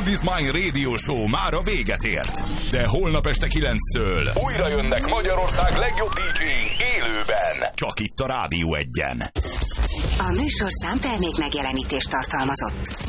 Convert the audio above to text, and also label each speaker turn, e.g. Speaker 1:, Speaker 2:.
Speaker 1: Gold is Mine Radio Show már a véget ért. De holnap este 9-től újra jönnek Magyarország legjobb DJ-i élőben. Csak itt a Rádió 1-en.
Speaker 2: A műsorszám termék megjelenítést tartalmazott.